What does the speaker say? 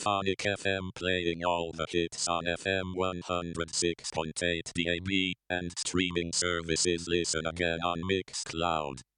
Symphonic FM, playing all the hits on FM 106.8 DAB and streaming services. Listen again on Mixcloud.